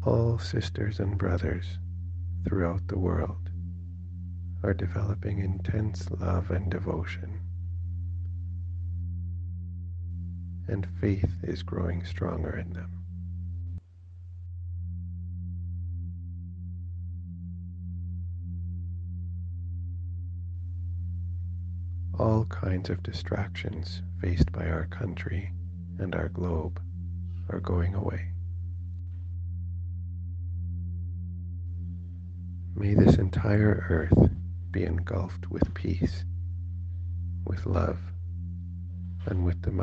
All sisters and brothers throughout the world are developing intense love and devotion, and faith is growing stronger in them. All kinds of distractions faced by our country and our globe are going away. May this entire earth be engulfed with peace, with love, and with the